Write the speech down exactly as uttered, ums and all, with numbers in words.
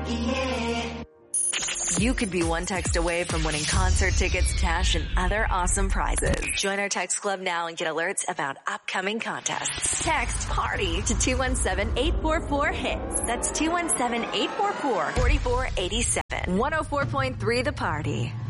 Yeah. You could be one text away from winning concert tickets, cash, and other awesome prizes. Join our text club now and get alerts about upcoming contests. Text PARTY to two one seven, eight four four, HITS. That's two one seven, eight four four, four four eight seven. one oh four point three The Party.